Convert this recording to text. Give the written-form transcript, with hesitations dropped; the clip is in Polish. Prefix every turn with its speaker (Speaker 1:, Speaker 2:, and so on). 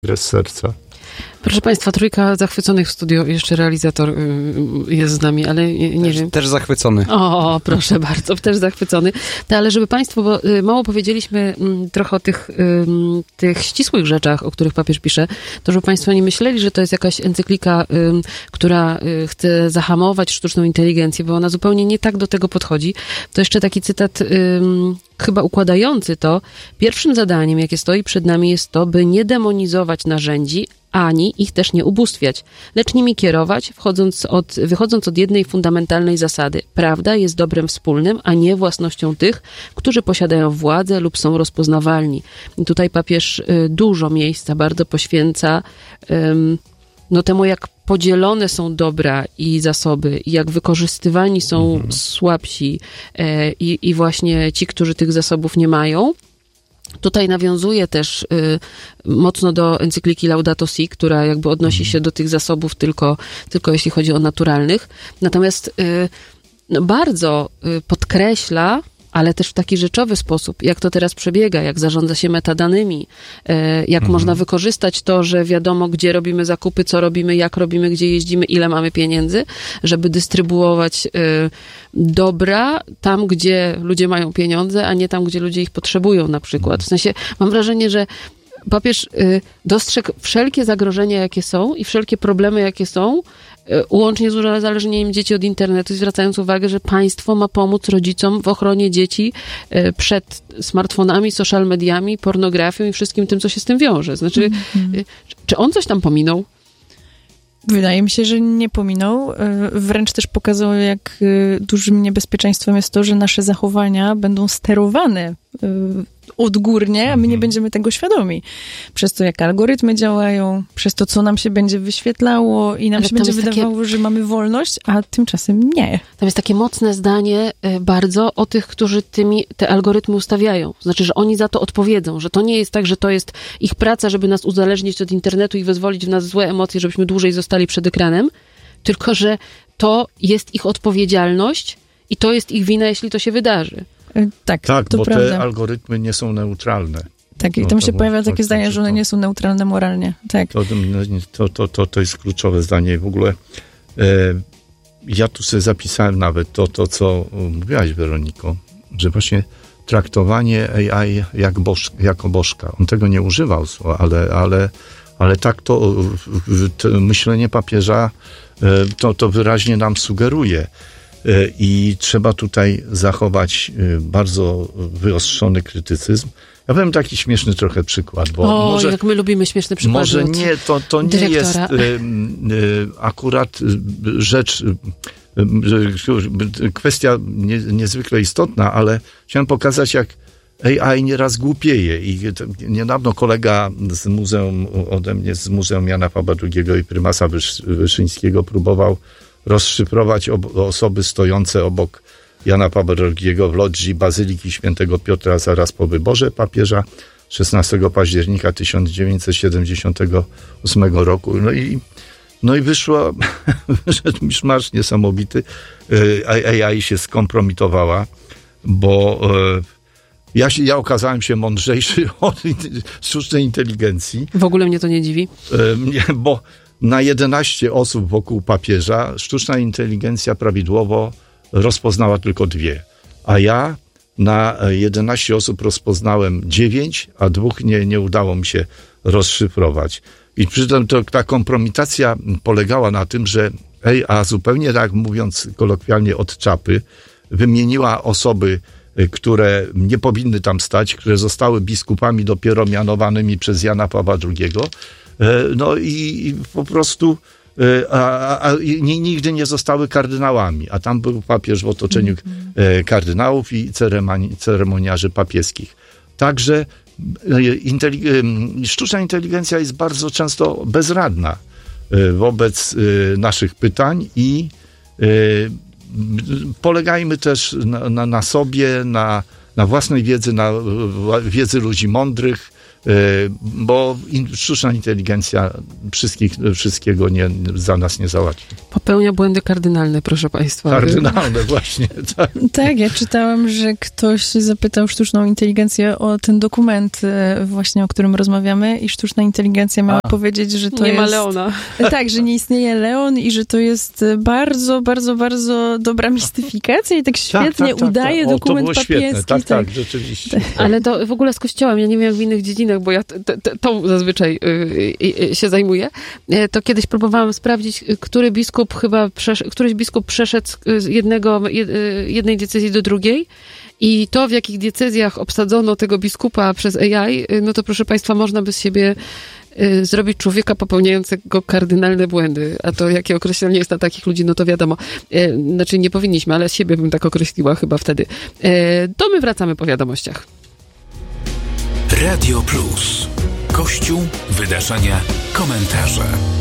Speaker 1: z serca.
Speaker 2: Proszę Państwa, trójka zachwyconych w studio, jeszcze realizator jest z nami, ale nie wiem.
Speaker 3: Też zachwycony.
Speaker 2: O, proszę bardzo, też zachwycony. Ale żeby Państwo, bo mało powiedzieliśmy trochę o tych ścisłych rzeczach, o których papież pisze, to żeby Państwo nie myśleli, że to jest jakaś encyklika, która chce zahamować sztuczną inteligencję, bo ona zupełnie nie tak do tego podchodzi. To jeszcze taki cytat chyba układający to. Pierwszym zadaniem, jakie stoi przed nami, jest to, by nie demonizować narzędzi, ani ich też nie ubóstwiać, lecz nimi kierować, wychodząc od jednej fundamentalnej zasady. Prawda jest dobrem wspólnym, a nie własnością tych, którzy posiadają władzę lub są rozpoznawalni. I tutaj papież dużo miejsca bardzo poświęca temu, jak podzielone są dobra i zasoby, i jak wykorzystywani są słabsi i właśnie ci, którzy tych zasobów nie mają. Tutaj nawiązuje też mocno do encykliki Laudato Si, która jakby odnosi się do tych zasobów tylko jeśli chodzi o naturalnych. Natomiast bardzo podkreśla, ale też w taki rzeczowy sposób, jak to teraz przebiega, jak zarządza się metadanymi, jak można wykorzystać to, że wiadomo, gdzie robimy zakupy, co robimy, jak robimy, gdzie jeździmy, ile mamy pieniędzy, żeby dystrybuować dobra tam, gdzie ludzie mają pieniądze, a nie tam, gdzie ludzie ich potrzebują na przykład. W sensie mam wrażenie, że papież dostrzegł wszelkie zagrożenia, jakie są i wszelkie problemy, jakie są, łącznie z uzależnieniem dzieci od internetu, zwracając uwagę, że państwo ma pomóc rodzicom w ochronie dzieci przed smartfonami, social mediami, pornografią i wszystkim tym, co się z tym wiąże. Znaczy, czy on coś tam pominął?
Speaker 4: Wydaje mi się, że nie pominął. Wręcz też pokazał, jak dużym niebezpieczeństwem jest to, że nasze zachowania będą sterowane odgórnie, a my nie będziemy tego świadomi. Przez to, jak algorytmy działają, przez to, co nam się będzie wyświetlało i nam się będzie wydawało, że mamy wolność, a tymczasem nie.
Speaker 2: Tam jest takie mocne zdanie bardzo o tych, którzy te algorytmy ustawiają. Znaczy, że oni za to odpowiedzą, że to nie jest tak, że to jest ich praca, żeby nas uzależnić od internetu i wyzwolić w nas złe emocje, żebyśmy dłużej zostali przed ekranem, tylko, że to jest ich odpowiedzialność i to jest ich wina, jeśli to się wydarzy.
Speaker 1: Tak,
Speaker 4: to
Speaker 1: bo
Speaker 4: prawda.
Speaker 1: te algorytmy nie są neutralne.
Speaker 4: Tak, i tam się pojawia takie zdanie, że one nie są neutralne moralnie. Tak.
Speaker 1: To jest kluczowe zdanie. W ogóle ja tu sobie zapisałem nawet to, co mówiłaś, Weroniko, że właśnie traktowanie AI jako bożka. On tego nie używał, ale tak to myślenie papieża to wyraźnie nam sugeruje. I trzeba tutaj zachować bardzo wyostrzony krytycyzm. Ja powiem taki śmieszny trochę przykład, bo może,
Speaker 2: jak my lubimy śmieszne przykłady.
Speaker 1: Może nie, to nie
Speaker 2: dyrektora.
Speaker 1: jest akurat rzecz, kwestia niezwykle istotna, ale chciałem pokazać, jak AI nieraz głupieje. I niedawno kolega z Muzeum Jana Pawła II i prymasa Wyszyńskiego próbował rozszyfrować osoby stojące obok Jana Pawła II w lodzi Bazyliki Świętego Piotra zaraz po wyborze papieża 16 października 1978 roku. No i wyszedł miszmasz niesamowity. AI się skompromitowała, bo ja okazałem się mądrzejszy od sztucznej inteligencji.
Speaker 2: W ogóle mnie to nie dziwi.
Speaker 1: Bo na 11 osób wokół papieża sztuczna inteligencja prawidłowo rozpoznała tylko 2. A ja na 11 osób rozpoznałem 9, a 2 nie udało mi się rozszyfrować. I przy tym ta kompromitacja polegała na tym, że AI, zupełnie tak mówiąc kolokwialnie od czapy, wymieniła osoby, które nie powinny tam stać, które zostały biskupami dopiero mianowanymi przez Jana Pawła II. No i po prostu nigdy nie zostały kardynałami, a tam był papież w otoczeniu kardynałów i ceremoniarzy papieskich. Także sztuczna inteligencja jest bardzo często bezradna wobec naszych pytań i polegajmy też na sobie, na własnej wiedzy, na wiedzy ludzi mądrych, bo sztuczna inteligencja wszystkiego za nas nie załatwi.
Speaker 2: Popełnia błędy kardynalne, proszę państwa.
Speaker 1: Kardynalne, właśnie. Tak.
Speaker 4: Tak, ja czytałam, że ktoś zapytał sztuczną inteligencję o ten dokument właśnie, o którym rozmawiamy i sztuczna inteligencja miała powiedzieć, że to
Speaker 2: nie
Speaker 4: jest...
Speaker 2: ma Leona.
Speaker 4: Tak, że nie istnieje Leon i że to jest bardzo, bardzo, bardzo dobra mistyfikacja i tak świetnie udaje dokument papieski.
Speaker 1: Świetne. Tak, rzeczywiście.
Speaker 2: Ale to w ogóle z kościołem, ja nie wiem jak w innych dziedzinach, bo ja tą zazwyczaj się zajmuję, to kiedyś próbowałam sprawdzić, któryś biskup przeszedł z jednej diecezji do drugiej i to, w jakich diecezjach obsadzono tego biskupa przez AI, no to proszę państwa, można by z siebie zrobić człowieka popełniającego kardynalne błędy. A to jakie określenie jest na takich ludzi, no to wiadomo. Znaczy nie powinniśmy, ale siebie bym tak określiła chyba wtedy. To my wracamy po wiadomościach.
Speaker 3: Radio Plus. Kościół, wydarzenia, komentarze.